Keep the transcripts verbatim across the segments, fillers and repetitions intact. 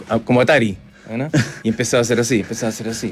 como Atari, ¿no? Y empezaba a hacer así, empezaba a hacer así.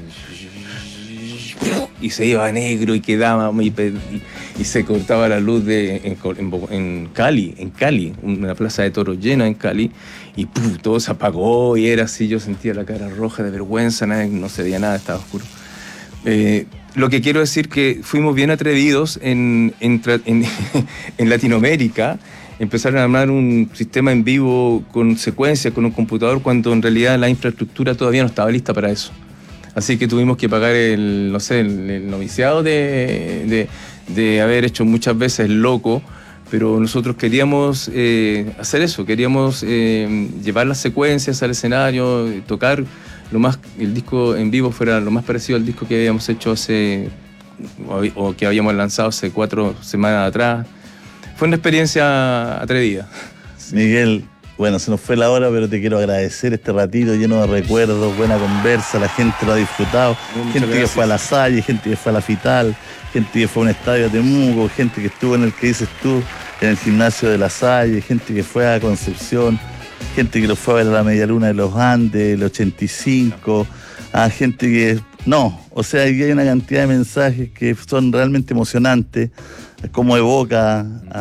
Y se iba a negro y quedaba y, y, y se cortaba la luz de, en, en, en Cali, en Cali, una plaza de toros llena en Cali, y ¡puf! Todo se apagó y era así, yo sentía la cara roja de vergüenza, nada, no se veía nada, estaba oscuro. Eh, lo que quiero decir que fuimos bien atrevidos en, en, en, en Latinoamérica. Empezaron a armar un sistema en vivo con secuencias, con un computador, cuando en realidad la infraestructura todavía no estaba lista para eso. Así que tuvimos que pagar el, no sé, el, el noviciado de, de, de haber hecho muchas veces el loco, pero nosotros queríamos eh, hacer eso, queríamos eh, llevar las secuencias al escenario, tocar lo más, el disco en vivo fuera lo más parecido al disco que habíamos hecho hace, o, o que habíamos lanzado hace cuatro semanas atrás. Fue una experiencia atrevida. Miguel, bueno, se nos fue la hora, pero te quiero agradecer este ratito lleno de recuerdos, buena conversa, la gente lo ha disfrutado. Muchas gente gracias. Que fue a La Salle, gente que fue a La Fital, gente que fue a un estadio de Temuco, gente que estuvo en el que dices tú, en el gimnasio de La Salle, gente que fue a Concepción, gente que lo fue a ver a la Media Luna de los Andes, el ochenta y cinco, a gente que... No, o sea, hay una cantidad de mensajes que son realmente emocionantes, cómo evoca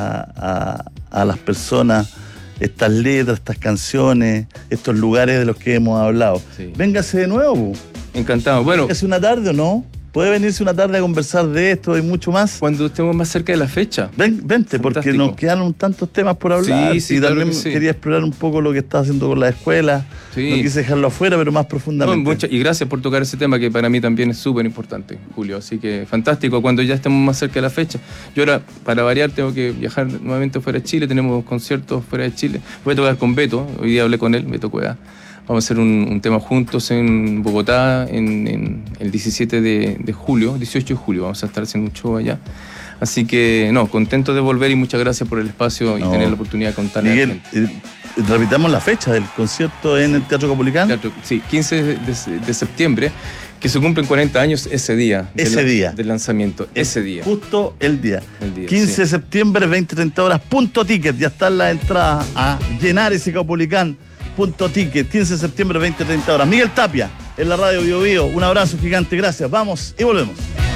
a, a, a las personas estas letras, estas canciones, estos lugares de los que hemos hablado. Sí. Véngase de nuevo. Encantado. Bueno, ¿véngase una tarde o no? ¿Puede venirse una tarde a conversar de esto y mucho más? Cuando estemos más cerca de la fecha. Ven, vente, fantástico. Porque nos quedan tantos temas por hablar. Sí, sí, y claro también que sí. Quería explorar un poco lo que está haciendo con la escuela. Sí. No quise dejarlo afuera, pero más profundamente. No, mucha, y gracias por tocar ese tema que para mí también es súper importante, Julio. Así que fantástico, cuando ya estemos más cerca de la fecha. Yo ahora, para variar, tengo que viajar nuevamente fuera de Chile. Tenemos conciertos fuera de Chile. Voy a tocar con Beto. Hoy día hablé con él, Beto Cueva. Vamos a hacer un, un tema juntos en Bogotá en, en el diecisiete de julio, dieciocho de julio. Vamos a estar haciendo un show allá. Así que, no, contento de volver y muchas gracias por el espacio y no. tener la oportunidad de contarle Miguel, a la gente. Eh, repitamos la fecha del concierto en el Teatro Caupolicán. Teatro, sí, quince de septiembre, que se cumplen cuarenta años ese día. Ese de la, día. Del lanzamiento, el, ese día. Justo el día. El día quince sí. de septiembre, veinte treinta horas, punto ticket. Ya están las entradas a llenar ese Caupolicán. Punto ticket, quince de septiembre, veinte treinta horas. Miguel Tapia, en la radio Bio Bio. Un abrazo gigante, gracias. Vamos y volvemos.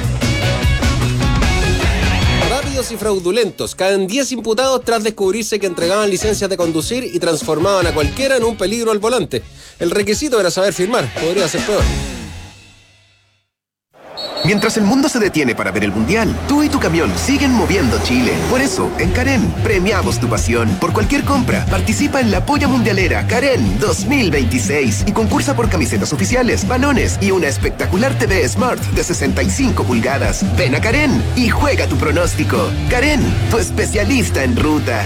Rápidos y fraudulentos. Caen diez imputados tras descubrirse que entregaban licencias de conducir y transformaban a cualquiera en un peligro al volante. El requisito era saber firmar. Podría ser peor. Mientras el mundo se detiene para ver el Mundial, tú y tu camión siguen moviendo Chile. Por eso, en Karen, premiamos tu pasión. Por cualquier compra, participa en la Polla Mundialera Karen dos mil veintiséis y concursa por camisetas oficiales, balones y una espectacular T V Smart de sesenta y cinco pulgadas. Ven a Karen y juega tu pronóstico. Karen, tu especialista en ruta.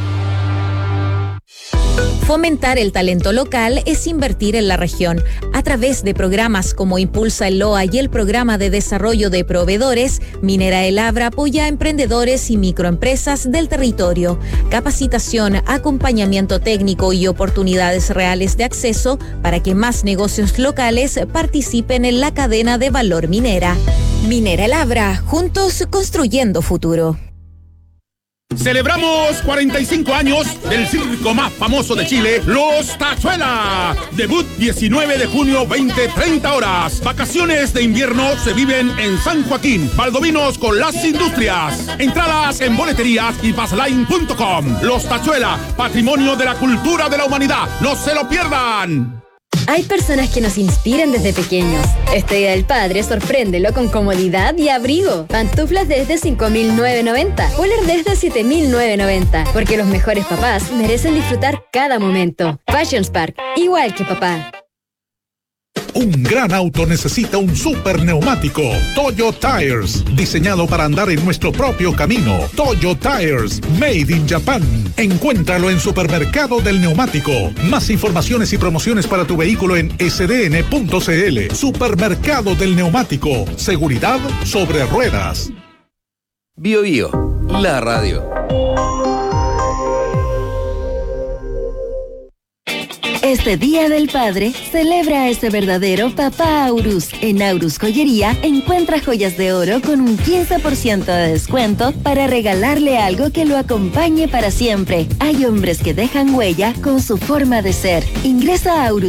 Fomentar el talento local es invertir en la región. A través de programas como Impulsa el Loa y el Programa de Desarrollo de Proveedores, Minera El Abra apoya a emprendedores y microempresas del territorio. Capacitación, acompañamiento técnico y oportunidades reales de acceso para que más negocios locales participen en la cadena de valor minera. Minera El Abra, juntos construyendo futuro. Celebramos cuarenta y cinco años del circo más famoso de Chile, Los Tachuela. Debut diecinueve de junio, veinte treinta horas. Vacaciones de invierno se viven en San Joaquín. Valdovinos con las industrias. Entradas en boleterías y passline punto com. Los Tachuela, patrimonio de la cultura de la humanidad. ¡No se lo pierdan! Hay personas que nos inspiran desde pequeños. Este Día del Padre, sorpréndelo con comodidad y abrigo. Pantuflas desde cinco mil novecientos noventa. Poler desde siete mil novecientos noventa. Porque los mejores papás merecen disfrutar cada momento. Fashion Spark, igual que papá. Un gran auto necesita un super neumático. Toyo Tires, diseñado para andar en nuestro propio camino. Toyo Tires, made in Japan. Encuéntralo en Supermercado del Neumático. Más informaciones y promociones para tu vehículo en ese de ene punto ce ele. Supermercado del Neumático. Seguridad sobre ruedas. Bio Bio, la radio. Este Día del Padre, celebra a ese verdadero papá Aurus. En Aurus Joyería, encuentra joyas de oro con un quince por ciento de descuento para regalarle algo que lo acompañe para siempre. Hay hombres que dejan huella con su forma de ser. Ingresa a Aurus.